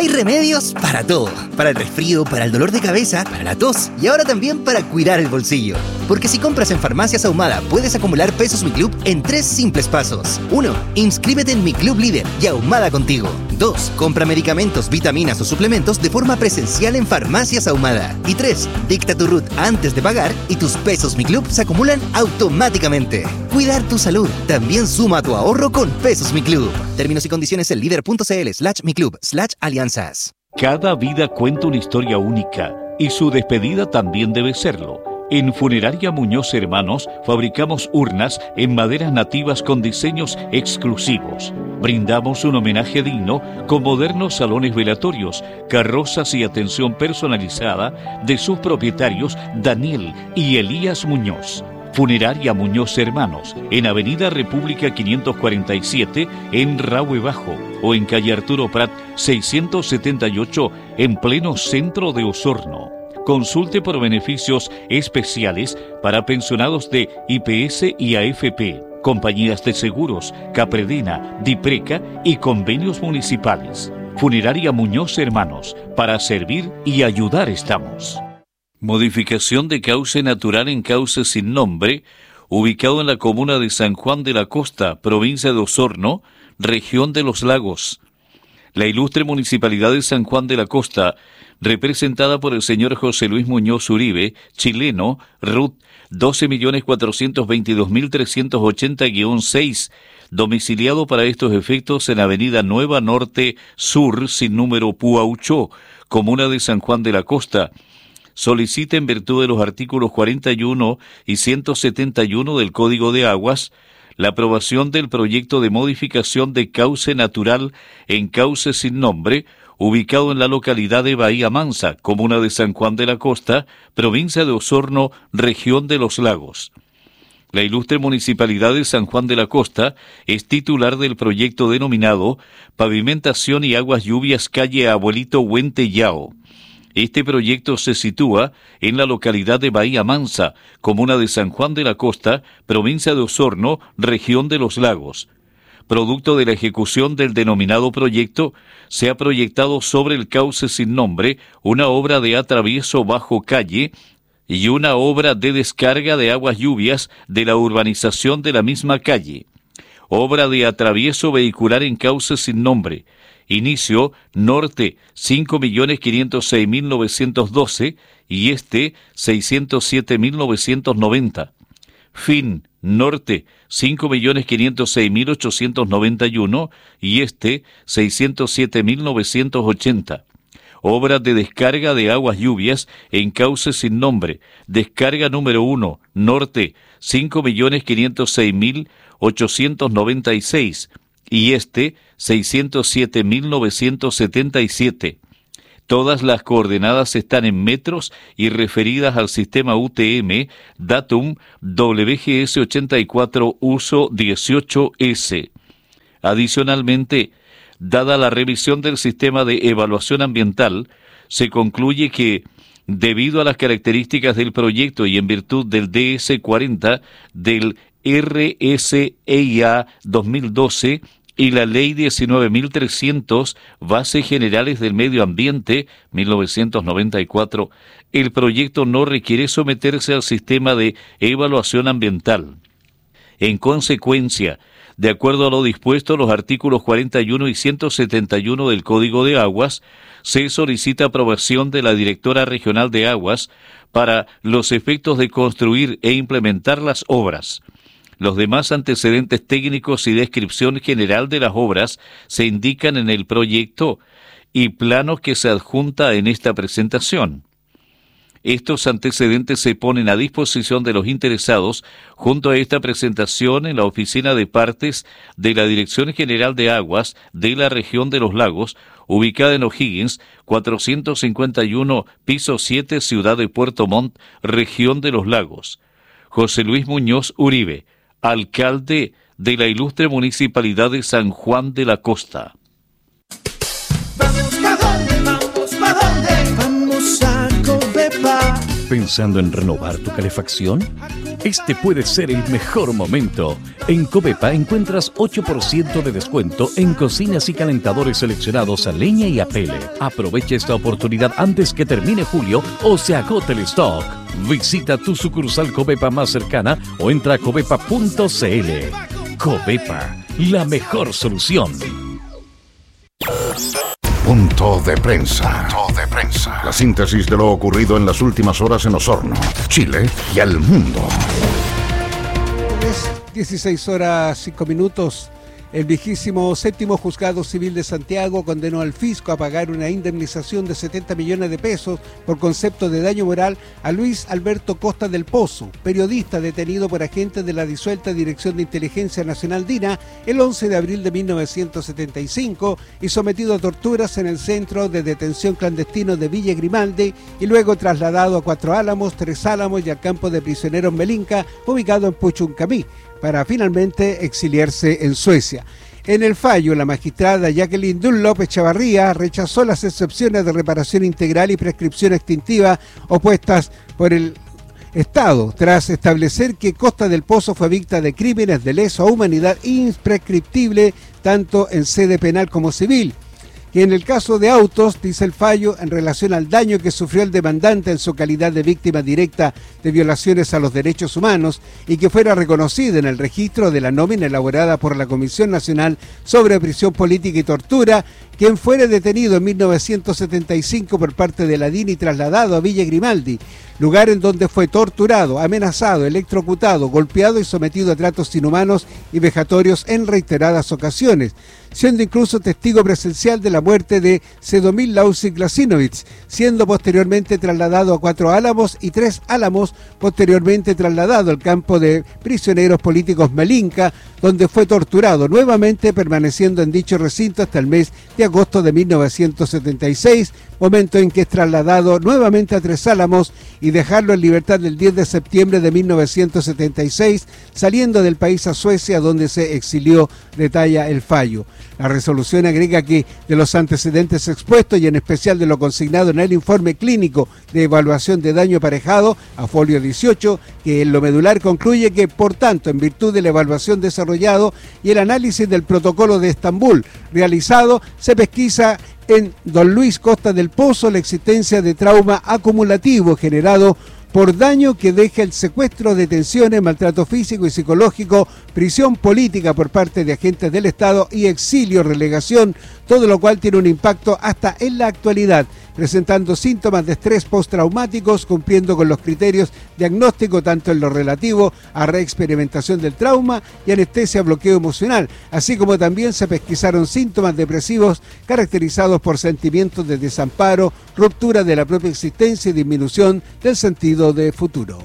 Hay remedios para todo. Para el resfrío, para el dolor de cabeza, para la tos y ahora también para cuidar el bolsillo. Porque si compras en Farmacias Ahumada, puedes acumular pesos Mi Club en 3 simples pasos. 1. Inscríbete en Mi Club Líder y Ahumada contigo. 2. Compra medicamentos, vitaminas o suplementos de forma presencial en Farmacias Ahumada. Y 3. Dicta tu RUT antes de pagar y tus pesos Mi Club se acumulan automáticamente. Cuidar tu salud también suma a tu ahorro con pesos Mi Club. Términos y condiciones en líder.cl/miclub/alianzas. Cada vida cuenta una historia única y su despedida también debe serlo. En Funeraria Muñoz Hermanos fabricamos urnas en maderas nativas con diseños exclusivos. Brindamos un homenaje digno con modernos salones velatorios, carrozas y atención personalizada de sus propietarios Daniel y Elías Muñoz. Funeraria Muñoz Hermanos, en Avenida República 547, en Rahue Bajo, o en calle Arturo Prat 678, en pleno centro de Osorno. Consulte por beneficios especiales para pensionados de IPS y AFP, compañías de seguros, Capredena, Dipreca y convenios municipales. Funeraria Muñoz Hermanos, para servir y ayudar estamos. Modificación de cauce natural en cauce sin nombre, ubicado en la comuna de San Juan de la Costa, provincia de Osorno, región de los Lagos. La ilustre Municipalidad de San Juan de la Costa, representada por el señor José Luis Muñoz Uribe, chileno, RUT 12.422.380-6, domiciliado para estos efectos en Avenida Nueva Norte Sur, sin número Puauchó, comuna de San Juan de la Costa. Solicita en virtud de los artículos 41 y 171 del Código de Aguas la aprobación del proyecto de modificación de cauce natural en cauce sin nombre, ubicado en la localidad de Bahía Mansa, comuna de San Juan de la Costa, provincia de Osorno, región de los Lagos. La ilustre Municipalidad de San Juan de la Costa es titular del proyecto denominado Pavimentación y Aguas Lluvias calle Abuelito Huente Yao. Este proyecto se sitúa en la localidad de Bahía Mansa, comuna de San Juan de la Costa, provincia de Osorno, región de los Lagos. Producto de la ejecución del denominado proyecto, se ha proyectado sobre el cauce sin nombre una obra de atravieso bajo calle y una obra de descarga de aguas lluvias de la urbanización de la misma calle. Obra de atravieso vehicular en cauce sin nombre. Inicio norte 5.506.912 y este 607.990. Fin norte 5.506.891 y este 607.980. Obra de descarga de aguas lluvias en cauce sin nombre. Descarga número 1, norte 5.506.896 y este 607.977. Todas las coordenadas están en metros y referidas al sistema UTM, datum WGS 84, uso 18S. Adicionalmente, dada la revisión del sistema de evaluación ambiental, se concluye que, debido a las características del proyecto y en virtud del DS-40 del RSEIA 2012 y la Ley 19.300, Bases Generales del Medio Ambiente, 1994, el proyecto no requiere someterse al sistema de evaluación ambiental. En consecuencia, de acuerdo a lo dispuesto en los artículos 41 y 171 del Código de Aguas, se solicita aprobación de la Directora Regional de Aguas para los efectos de construir e implementar las obras. Los demás antecedentes técnicos y descripción general de las obras se indican en el proyecto y plano que se adjunta en esta presentación. Estos antecedentes se ponen a disposición de los interesados junto a esta presentación en la oficina de partes de la Dirección General de Aguas de la región de los Lagos, ubicada en O'Higgins, 451, piso 7, ciudad de Puerto Montt, región de los Lagos. José Luis Muñoz Uribe, alcalde de la ilustre Municipalidad de San Juan de la Costa. ¿Vamos pa' dónde? ¿Vamos pa' dónde? Vamos a Covepa. ¿Pensando en renovar tu calefacción? Este puede ser el mejor momento. En Covepa encuentras 8% de descuento en cocinas y calentadores seleccionados a leña y a pele. Aprovecha esta oportunidad antes que termine julio o se agote el stock. Visita tu sucursal Covepa más cercana o entra a covepa.cl. Covepa, la mejor solución. Punto de prensa. La síntesis de lo ocurrido en las últimas horas en Osorno, Chile y al mundo. 16 horas 5 minutos. El 27º Juzgado Civil de Santiago condenó al fisco a pagar una indemnización de 70 millones de pesos por concepto de daño moral a Luis Alberto Costa del Pozo, periodista detenido por agentes de la disuelta Dirección de Inteligencia Nacional DINA el 11 de abril de 1975 y sometido a torturas en el centro de detención clandestino de Villa Grimaldi y luego trasladado a Cuatro Álamos, Tres Álamos y al campo de prisioneros Melinca, ubicado en Puchuncaví, para finalmente exiliarse en Suecia. En el fallo, la magistrada Jacqueline Dunlop Echavarría rechazó las excepciones de reparación integral y prescripción extintiva opuestas por el Estado, tras establecer que Costa del Pozo fue víctima de crímenes de lesa humanidad imprescriptible tanto en sede penal como civil. Que en el caso de autos, dice el fallo, en relación al daño que sufrió el demandante en su calidad de víctima directa de violaciones a los derechos humanos y que fuera reconocida en el registro de la nómina elaborada por la Comisión Nacional sobre Prisión Política y Tortura, quien fuera detenido en 1975 por parte de la DIN y trasladado a Villa Grimaldi, lugar en donde fue torturado, amenazado, electrocutado, golpeado y sometido a tratos inhumanos y vejatorios en reiteradas ocasiones, siendo incluso testigo presencial de la muerte de Sedomir Lausik-Lasinovich, siendo posteriormente trasladado a Cuatro Álamos y Tres Álamos, posteriormente trasladado al campo de prisioneros políticos Melinca, donde fue torturado, nuevamente permaneciendo en dicho recinto hasta el mes de agosto de 1976, momento en que es trasladado nuevamente a Tres Álamos y dejarlo en libertad el 10 de septiembre de 1976, saliendo del país a Suecia, donde se exilió, detalla el fallo. La resolución agrega que de los antecedentes expuestos y en especial de lo consignado en el informe clínico de evaluación de daño aparejado, a folio 18, que en lo medular concluye que, por tanto, en virtud de la evaluación desarrollado y el análisis del protocolo de Estambul realizado, se pesquisa en don Luis Costa del Pozo la existencia de trauma acumulativo generado por daño que deja el secuestro, detenciones, maltrato físico y psicológico, prisión política por parte de agentes del Estado y exilio, relegación, todo lo cual tiene un impacto hasta en la actualidad, presentando síntomas de estrés postraumáticos, cumpliendo con los criterios diagnóstico tanto en lo relativo a reexperimentación del trauma y anestesia bloqueo emocional, así como también se pesquisaron síntomas depresivos caracterizados por sentimientos de desamparo, ruptura de la propia existencia y disminución del sentido de futuro.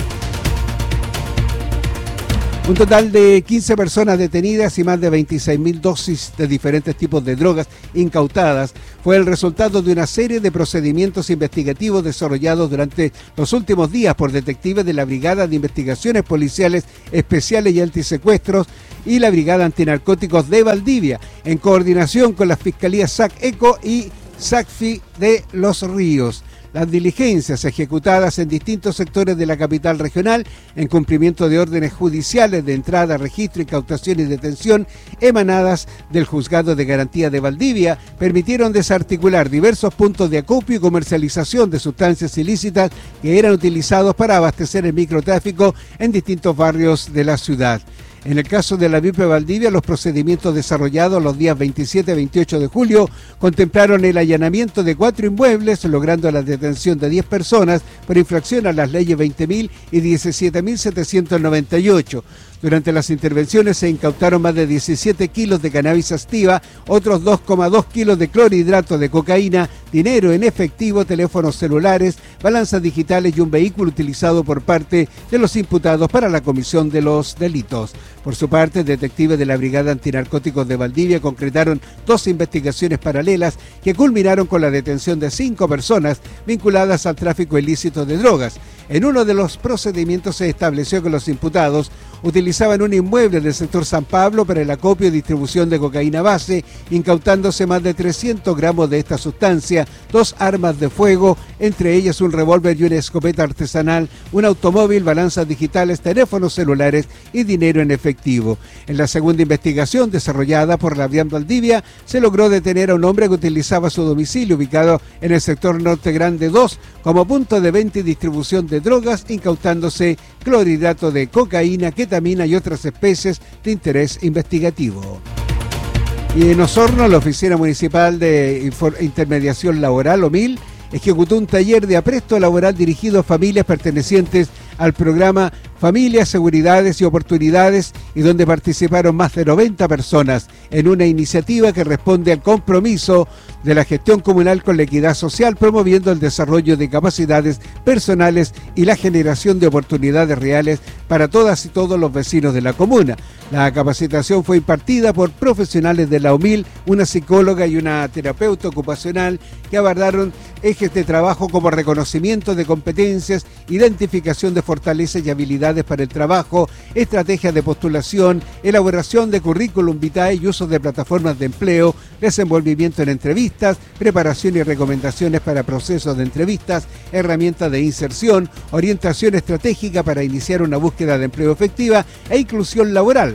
Un total de 15 personas detenidas y más de 26.000 dosis de diferentes tipos de drogas incautadas fue el resultado de una serie de procedimientos investigativos desarrollados durante los últimos días por detectives de la Brigada de Investigaciones Policiales Especiales y Antisecuestros y la Brigada Antinarcóticos de Valdivia, en coordinación con las Fiscalías SAC-ECO y SACFI de Los Ríos. Las diligencias ejecutadas en distintos sectores de la capital regional, en cumplimiento de órdenes judiciales de entrada, registro, incautación y detención emanadas del Juzgado de Garantía de Valdivia, permitieron desarticular diversos puntos de acopio y comercialización de sustancias ilícitas que eran utilizados para abastecer el microtráfico en distintos barrios de la ciudad. En el caso de la VIP Valdivia, los procedimientos desarrollados los días 27 y 28 de julio contemplaron el allanamiento de 4 inmuebles, logrando la detención de 10 personas por infracción a las leyes 20.000 y 17.798. Durante las intervenciones se incautaron más de 17 kilos de cannabis sativa, otros 2,2 kilos de clorhidrato de cocaína, dinero en efectivo, teléfonos celulares, balanzas digitales y un vehículo utilizado por parte de los imputados para la comisión de los delitos. Por su parte, detectives de la Brigada Antinarcóticos de Valdivia concretaron 2 investigaciones paralelas que culminaron con la detención de 5 personas vinculadas al tráfico ilícito de drogas. En uno de los procedimientos se estableció que los imputados utilizaban un inmueble del sector San Pablo para el acopio y distribución de cocaína base, incautándose más de 300 gramos de esta sustancia, 2 armas de fuego, entre ellas un revólver y una escopeta artesanal, un automóvil, balanzas digitales, teléfonos celulares y dinero en efectivo. En la segunda investigación, desarrollada por la DIAN Valdivia, se logró detener a un hombre que utilizaba su domicilio ubicado en el sector Norte Grande 2 como punto de venta y distribución de drogas, incautándose clorhidrato de cocaína, ketamina y otras especies de interés investigativo. Y en Osorno, la Oficina Municipal de Intermediación Laboral, OMIL, ejecutó un taller de apresto laboral dirigido a familias pertenecientes al programa Familias, Seguridades y Oportunidades, y donde participaron más de 90 personas en una iniciativa que responde al compromiso de la gestión comunal con la equidad social, promoviendo el desarrollo de capacidades personales y la generación de oportunidades reales para todas y todos los vecinos de la comuna. La capacitación fue impartida por profesionales de la OMIL, una psicóloga y una terapeuta ocupacional, que abordaron ejes de trabajo como reconocimiento de competencias, identificación de fortalezas y habilidades para el trabajo, estrategias de postulación, elaboración de currículum vitae y uso de plataformas de empleo, desenvolvimiento en entrevistas, preparación y recomendaciones para procesos de entrevistas, herramientas de inserción, orientación estratégica para iniciar una búsqueda de empleo efectiva e inclusión laboral.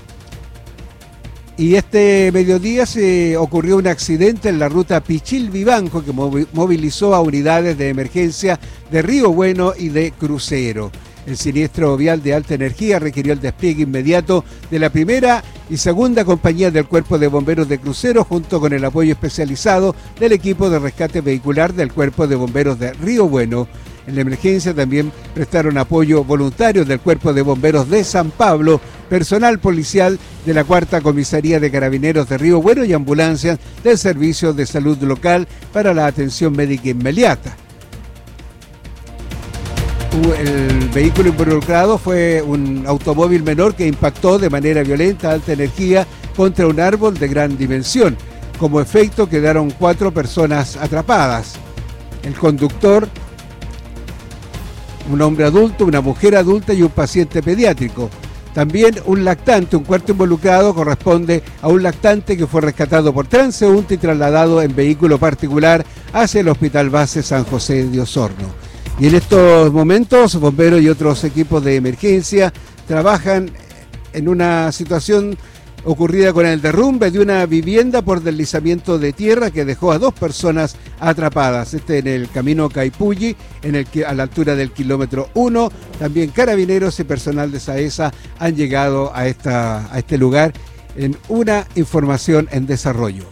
Y este mediodía se ocurrió un accidente en la ruta Pichil-Vivanco que movilizó a unidades de emergencia de Río Bueno y de Crucero. El siniestro vial de alta energía requirió el despliegue inmediato de la primera y segunda compañía del Cuerpo de Bomberos de Crucero, junto con el apoyo especializado del equipo de rescate vehicular del Cuerpo de Bomberos de Río Bueno. En la emergencia también prestaron apoyo voluntarios del Cuerpo de Bomberos de San Pablo, personal policial de la 4ª Comisaría de Carabineros de Río Bueno y ambulancias del Servicio de Salud Local para la atención médica inmediata. El vehículo involucrado fue un automóvil menor que impactó de manera violenta a alta energía contra un árbol de gran dimensión. Como efecto quedaron 4 personas atrapadas. El conductor, un hombre adulto, una mujer adulta y un paciente pediátrico. También un lactante, un cuarto involucrado corresponde a un lactante que fue rescatado por transeúnte y trasladado en vehículo particular hacia el Hospital Base San José de Osorno. Y en estos momentos, bomberos y otros equipos de emergencia trabajan en una situación ocurrida con el derrumbe de una vivienda por deslizamiento de tierra que dejó a 2 personas atrapadas. En el camino Caipulli, a la altura del kilómetro 1. También carabineros y personal de SAESA han llegado a este lugar en una información en desarrollo.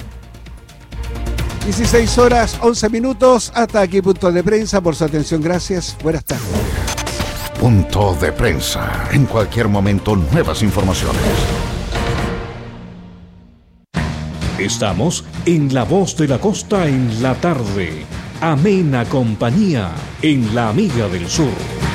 16 horas, 11 minutos. Hasta aquí Punto de Prensa. Por su atención, gracias. Buenas tardes. Punto de Prensa. En cualquier momento, nuevas informaciones. Estamos en La Voz de la Costa en la tarde. Amena compañía en La Amiga del Sur.